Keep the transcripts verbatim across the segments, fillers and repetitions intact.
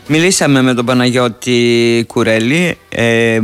Μιλήσαμε με τον Παναγιώτη Κουρέλη, ε,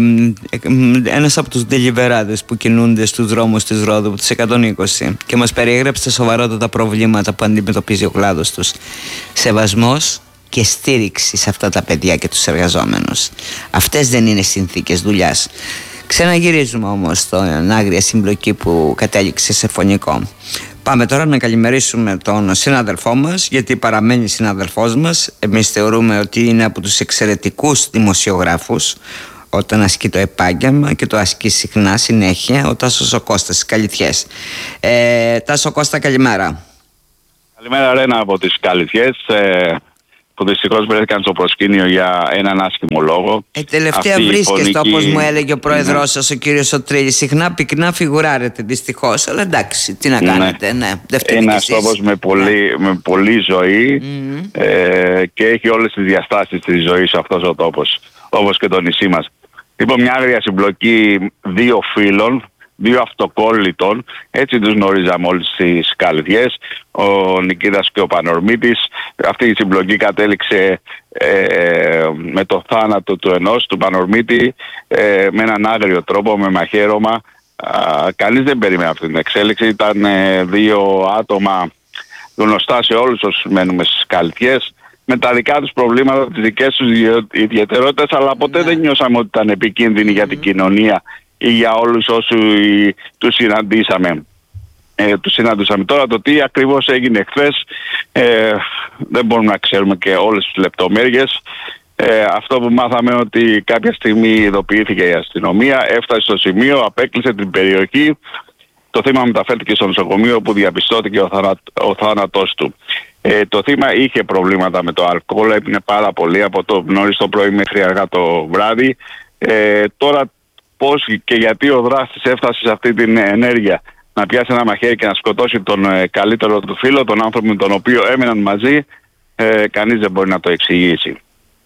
ένας από τους ντελιβεράδες που κινούνται στους δρόμους της Ρόδου, τους εκατόν είκοσι, και μας περιέγραψε σοβαρότατα προβλήματα που αντιμετωπίζει ο κλάδος τους. Σεβασμός και στήριξη σε αυτά τα παιδιά και τους εργαζόμενους. Αυτές δεν είναι συνθήκες δουλειάς. Ξαναγυρίζουμε όμως στην άγρια συμπλοκή που κατέληξε σε φωνικό. Πάμε τώρα να καλημερίσουμε τον συνάδελφό μας, γιατί παραμένει συνάδελφός μας. Εμείς θεωρούμε ότι είναι από τους εξαιρετικούς δημοσιογράφους όταν ασκεί το επάγγελμα, και το ασκεί συχνά, συνέχεια, ο Τάσος ο Κώστας στις Καλυθιές. ε, Τάσο Κώστα, καλημέρα. Καλημέρα, Ρένα, από τις Καλυθιές, ε, που δυστυχώς βρέθηκαν στο προσκήνιο για έναν άσχημο λόγο. Ε, τελευταία Αυτή βρίσκεστε, φωνική... όπως μου έλεγε ο πρόεδρός ναι. σας, ο κύριος Σωτρίλης. Συχνά πυκνά φιγουράρετε, δυστυχώς. Αλλά εντάξει, τι να κάνετε. Ναι. Ναι, ένας τόπος με πολλή, με πολλή ζωή mm. ε, και έχει όλες τις διαστάσεις της ζωής αυτός ο τόπος, όπως και το νησί μας. Λοιπόν, μια άγρια συμπλοκή δύο φίλων, δύο αυτοκόλλητων, έτσι τους γνωρίζαμε όλες τις Καλυθιές, ο Νικήτας και ο Πανορμήτης. Αυτή η συμπλοκή κατέληξε ε, με το θάνατο του ενός, του Πανορμήτη, ε, με έναν άγριο τρόπο, με μαχαίρωμα. Α, κανείς δεν περίμενε αυτή την εξέλιξη. Ήταν ε, δύο άτομα γνωστά σε όλους όσους μένουμε στις Καλυθιές, με τα δικά τους προβλήματα, τις δικές τους ιδιαιτερότητες, αλλά ποτέ yeah. δεν νιώσαμε ότι ήταν επικίνδυνοι mm. για την κοινωνία ή για όλους όσους τους συναντήσαμε. Ε, τους συναντήσαμε. Τώρα το τι ακριβώς έγινε χθες ε, δεν μπορούμε να ξέρουμε και όλες τις λεπτομέρειες. Ε, αυτό που μάθαμε ότι κάποια στιγμή ειδοποιήθηκε η αστυνομία, έφτασε στο σημείο, απέκλεισε την περιοχή. Το θύμα μεταφέρθηκε στο νοσοκομείο, όπου διαπιστώθηκε ο, θανα, ο θάνατός του. Ε, το θύμα είχε προβλήματα με το αλκοόλ, έπινε πάρα πολύ από το νωρίς το πρωί μέχρι αργά το βράδυ. Ε, τώρα πώς και γιατί ο δράστης έφτασε σε αυτή την ενέργεια να πιάσει ένα μαχαίρι και να σκοτώσει τον ε, καλύτερο του φίλο, τον άνθρωπο με τον οποίο έμεναν μαζί, ε, κανείς δεν μπορεί να το εξηγήσει.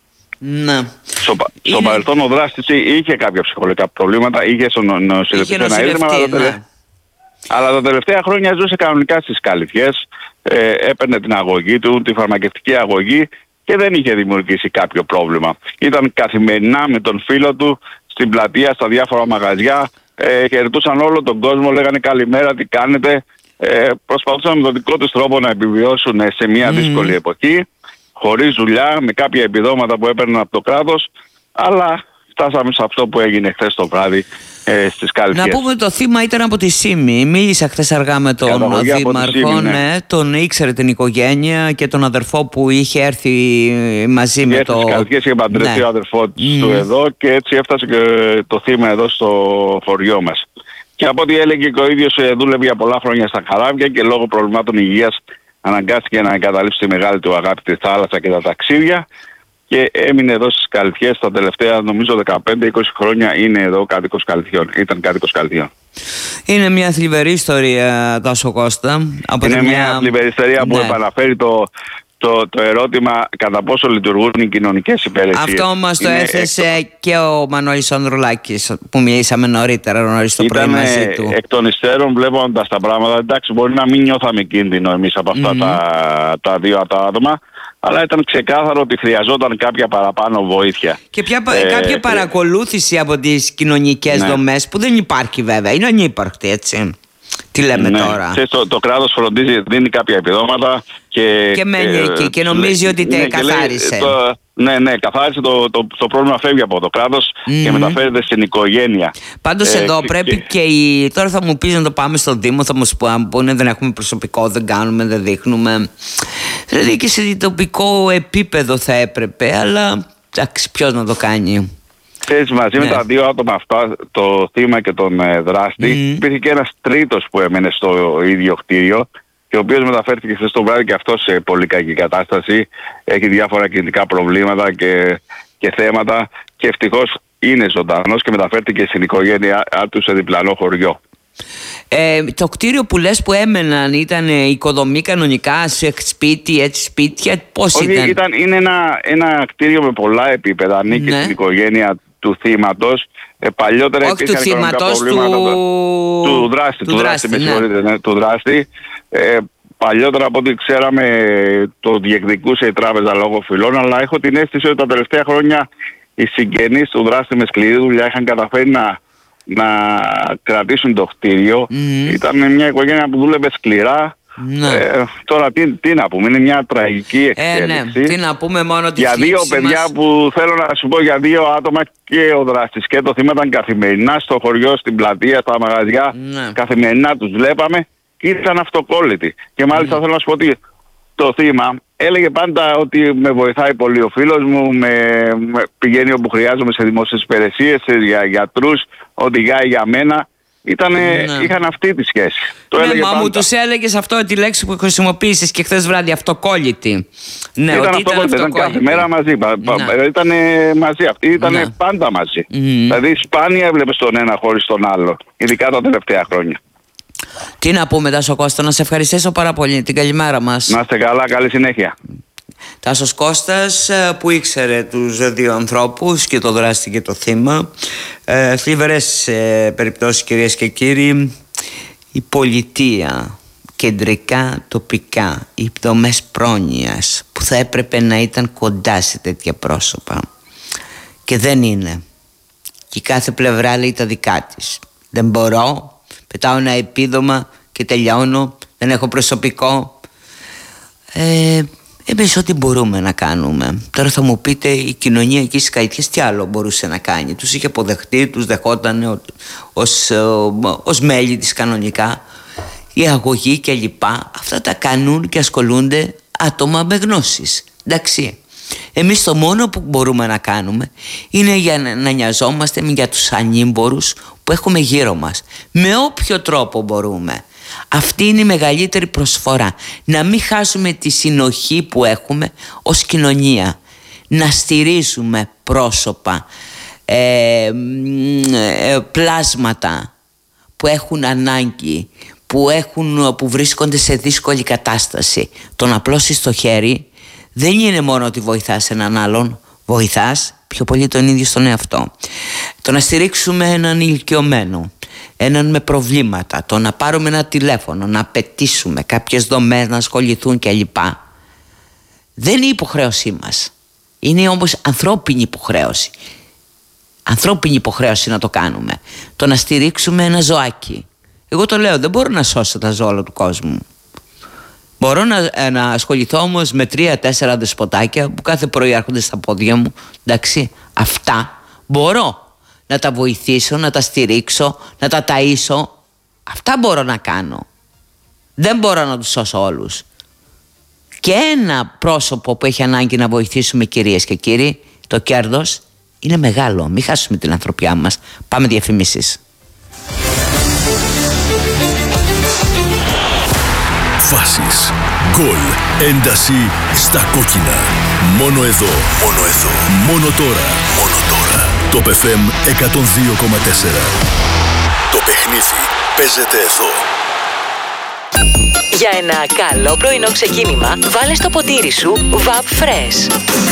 Ναι. Στο, είναι... στο παρελθόν ο δράστης είχε κάποια ψυχολογικά προβλήματα, είχε νοσηλευτεί ένα ίδρυμα, αλλά, ναι. τελε... αλλά τα τελευταία χρόνια ζούσε κανονικά στις Καλυθιές, ε, έπαιρνε την αγωγή του, τη φαρμακευτική αγωγή, και δεν είχε δημιουργήσει κάποιο πρόβλημα. Ήταν καθημερινά με τον φίλο του στην πλατεία, στα διάφορα μαγαζιά, ε, χαιρετούσαν όλο τον κόσμο, λέγανε καλημέρα, τι κάνετε. Ε, προσπαθούσαν με τον δικό τους τρόπο να επιβιώσουν σε μια mm. δύσκολη εποχή, χωρίς δουλειά, με κάποια επιδόματα που έπαιρναν από το κράτος, αλλά φτάσαμε σε αυτό που έγινε χθες το βράδυ ε, στις Καλυθιές. Να πούμε, το θύμα ήταν από τη Σύμη. Μίλησα χθες αργά με τον δήμαρχο, ναι. ναι. Τον ήξερε την οικογένεια και τον αδερφό που είχε έρθει μαζί με το... Στις Καλυθιές είχε παντρευτεί ναι. ο αδερφό mm. του εδώ, και έτσι έφτασε και το θύμα εδώ στο χωριό μας. Και από ό,τι έλεγε και ο ίδιος, δούλευε για πολλά χρόνια στα καράβια και λόγω προβλημάτων υγείας αναγκάστηκε να εγκαταλείψει τη μεγάλη του αγάπη, τη θάλασσα και τα ταξίδια, και έμεινε εδώ στις Καλυθιές τα τελευταία, νομίζω, δεκαπέντε είκοσι χρόνια είναι εδώ κάτοικος Καλυθιών. Ήταν κάτοικος Καλυθιών. Είναι μια θλιβερή ιστορία, Τάσο Κώστα. Από είναι μια, μια θλιβερή ιστορία ναι. που επαναφέρει το, το, το ερώτημα κατά πόσο λειτουργούν οι κοινωνικές υπηρεσίες. Αυτό μας το έθεσε εκτο... και ο Μανώλης Ανδρουλάκης, που μιλήσαμε νωρίτερα, νωρίς το πρωί μαζί του. Εκ των υστέρων, βλέποντας τα πράγματα, εντάξει, μπορεί να μην νιώθαμε κίνδυνο εμείς από αυτά mm-hmm. τα, τα δύο άτομα, αλλά ήταν ξεκάθαρο ότι χρειαζόταν κάποια παραπάνω βοήθεια. Και ποια, ε, κάποια παρακολούθηση από τις κοινωνικές ναι. δομές, που δεν υπάρχει βέβαια, είναι ανύπαρκτη, έτσι. Τι λέμε ναι. τώρα. Ξέρεις, το, το κράτος φροντίζει, δίνει κάποια επιδόματα και, και μένει εκεί και, και νομίζει λέ, ότι τε ναι, καθάρισε. Λέει, το, ναι, ναι, καθάρισε, το, το, το πρόβλημα φεύγει από το κράτος mm-hmm. και μεταφέρεται στην οικογένεια. Πάντως ε, εδώ και, πρέπει και η... Τώρα θα μου πεις να το πάμε στο Δήμο, θα μου πούνε δεν έχουμε προσωπικό, δεν κάνουμε, δεν δείχνουμε. Δηλαδή και σε τοπικό επίπεδο θα έπρεπε, αλλά εντάξει, ποιος να το κάνει. Ξέρεις, μαζί ναι. με τα δύο άτομα αυτά, το θύμα και τον ε, δράστη, mm. υπήρχε και ένας τρίτος που έμενε στο ίδιο κτίριο, και ο οποίος μεταφέρθηκε χθες το βράδυ και αυτό σε πολύ κακή κατάσταση. Έχει διάφορα κινητικά προβλήματα και, και θέματα, και ευτυχώς είναι ζωντανός και μεταφέρθηκε στην οικογένειά του σε διπλανό χωριό. Ε, το κτίριο που λες που έμεναν ήταν οικοδομή κανονικά, σε σπίτι, έτσι σπίτια, πώς Όχι, ήταν? ήταν είναι ένα, ένα κτίριο με πολλά επίπεδα, ανήκει ναι. στην οικογένεια του θύματος. Ε, παλιότερα Όχι του θύματος, του... του δράστη, του, του δράστη, δράστη, με συγχωρείτε, ναι, του δράστη. Ε, παλιότερα από ό,τι ξέραμε το διεκδικούσε η τράπεζα λόγω φυλών, αλλά έχω την αίσθηση ότι τα τελευταία χρόνια οι συγγενείς του δράστη με σκληρή δουλειά είχαν καταφέρει να, να κρατήσουν το κτίριο. Mm. Ήταν μια οικογένεια που δούλευε σκληρά. Ναι. Ε, τώρα τι, τι να πούμε, είναι μια τραγική εξέλιξη. Ε, ναι. Τι να πούμε, μόνο για δύο παιδιά μας... που θέλω να σου πω, για δύο άτομα, και ο δράστης και το θύμα ήταν καθημερινά στο χωριό, στην πλατεία, στα μαγαζιά. Ναι. Καθημερινά τους βλέπαμε και ήταν αυτοκόλλητοι. Και μάλιστα mm. θέλω να σου πω ότι το θύμα έλεγε πάντα ότι με βοηθάει πολύ ο φίλος μου, με, με πηγαίνει όπου χρειάζομαι σε δημόσιες υπηρεσίες, για γιατρούς, οδηγάει για μένα. Ήτανε, ναι. Είχαν αυτή τη σχέση. Το ναι, έλεγε μα πάντα. μου τους έλεγες αυτό, τη λέξη που χρησιμοποίησες και χθες βράδυ, αυτοκόλλητη. Ναι, ήταν αυτοκόλλητη, ήταν κάθε μέρα μαζί. Ναι. Ήταν μαζί αυτοί, ήταν ναι. πάντα μαζί. Mm. Δηλαδή σπάνια έβλεπες τον ένα χωρίς τον άλλο, ειδικά τα τελευταία χρόνια. Τι να πούμε, Τάσο Κώστα, να σε ευχαριστήσω πάρα πολύ. Την καλημέρα μας. Να είστε καλά, καλή συνέχεια. Τάσος Κώστας, που ήξερε τους δύο ανθρώπους, και το δράστη και το θύμα. Ε, θλιβερές ε, περιπτώσεις, κυρίες και κύριοι. Η πολιτεία, κεντρικά, τοπικά, οι δομές πρόνοιας που θα έπρεπε να ήταν κοντά σε τέτοια πρόσωπα και δεν είναι. Και κάθε πλευρά λέει τα δικά της. Δεν μπορώ, πετάω ένα επίδομα και τελειώνω, δεν έχω προσωπικό. Ε, εμείς ό,τι μπορούμε να κάνουμε. Τώρα θα μου πείτε, η κοινωνία εκεί στις Καϊτιές τι άλλο μπορούσε να κάνει? Τους είχε αποδεχτεί, τους δεχόταν ως, ως μέλη της κανονικά, η αγωγή και λοιπά. Αυτά τα κάνουν και ασχολούνται άτομα με γνώσεις. Εντάξει. Εμείς το μόνο που μπορούμε να κάνουμε είναι για να, να νοιαζόμαστε για τους ανήμπορους που έχουμε γύρω μας, με όποιο τρόπο μπορούμε. Αυτή είναι η μεγαλύτερη προσφορά. Να μην χάσουμε τη συνοχή που έχουμε ως κοινωνία. Να στηρίζουμε πρόσωπα, ε, ε, πλάσματα που έχουν ανάγκη, που, έχουν, που βρίσκονται σε δύσκολη κατάσταση. Το να απλώσεις το χέρι δεν είναι μόνο ότι βοηθάς έναν άλλον, βοηθάς πιο πολύ τον ίδιο στον εαυτό. Το να στηρίξουμε έναν ηλικιωμένο, έναν με προβλήματα, το να πάρουμε ένα τηλέφωνο, να απαιτήσουμε κάποιες δομές να ασχοληθούν κλπ. Δεν είναι υποχρέωσή μας. Είναι όμως ανθρώπινη υποχρέωση. Ανθρώπινη υποχρέωση να το κάνουμε. Το να στηρίξουμε ένα ζωάκι. Εγώ το λέω, δεν μπορώ να σώσω τα ζώα του κόσμου. Μπορώ να, να ασχοληθώ όμως με τρία-τέσσερα δεσποτάκια που κάθε πρωί έρχονται στα πόδια μου. Εντάξει, αυτά μπορώ να τα βοηθήσω, να τα στηρίξω, να τα ταΐσω. Αυτά μπορώ να κάνω. Δεν μπορώ να τους σώσω όλους. Και ένα πρόσωπο που έχει ανάγκη να βοηθήσουμε, κυρίες και κύριοι, το κέρδος είναι μεγάλο. Μην χάσουμε την ανθρωπιά μας. Πάμε διαφημίσεις. Φάσεις, γκολ, ένταση στα κόκκινα. Μόνο εδώ, μόνο εδώ, μόνο τώρα, μόνο τώρα. Το πι εφ εμ εκατόν δύο κόμμα τέσσερα. Το παιχνίδι παίζεται εδώ. Για ένα καλό πρωινό ξεκίνημα, βάλε στο ποτήρι σου Βαπ Fresh.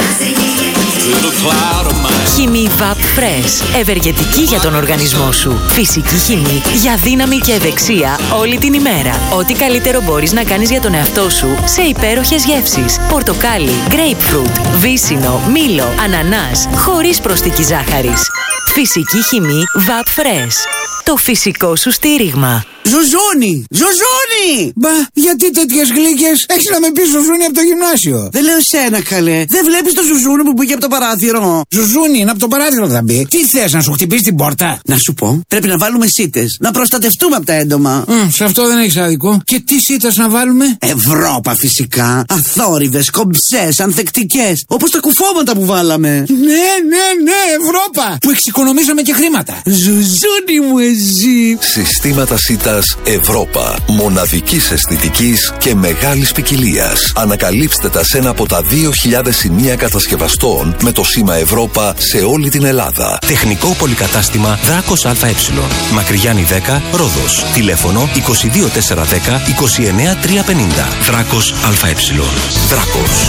Χυμή Βαπ Fresh. Ευεργετική για τον οργανισμό σου. Φυσική χυμή για δύναμη και ευεξία όλη την ημέρα. Ό,τι καλύτερο μπορείς να κάνεις για τον εαυτό σου σε υπέροχες γεύσεις. Πορτοκάλι, grapefruit, βύσσινο, μήλο, ανανάς, χωρίς προσθήκη ζάχαρης. Φυσική χυμή Βαπ Fresh. Το φυσικό σου στήριγμα. Ζουζούνι! Ζουζούνι! Μπα, γιατί τέτοιες γλύκες? Έχεις να με πεις Ζουζούνι από το γυμνάσιο. Δεν λέω σένα, καλέ. Δεν βλέπεις το Ζουζούνι που μπήκε από το παράθυρο? Ζουζούνι, είναι από το παράθυρο θα μπει. Τι θες, να σου χτυπήσει την πόρτα? Να σου πω, πρέπει να βάλουμε σίτες. Να προστατευτούμε από τα έντομα. Mm, σε αυτό δεν έχεις άδικο. Και τι σίτες να βάλουμε? Ευρώπα φυσικά. Αθόρυβες, κομψές, ανθεκτικές. Όπως τα κουφώματα που βάλαμε. Ναι, ναι, ναι, Ευρώπα. Που εξοικονομήσαμε και χρήματα. Ζουζούνι μου, εσύ. Συστήματα σίτα Ευρώπα. Μοναδικής αισθητικής και μεγάλης ποικιλίας. Ανακαλύψτε τα σε ένα από τα δύο χιλιάδες σημεία κατασκευαστών με το σήμα Ευρώπα σε όλη την Ελλάδα. Τεχνικό πολυκατάστημα Δράκος ΑΕ. Μακρυγιάννη δέκα, Ρόδος. Τηλέφωνο είκοσι δύο τετρακόσια δέκα είκοσι εννέα τριακόσια πενήντα. Δράκος ΑΕ. Δράκος.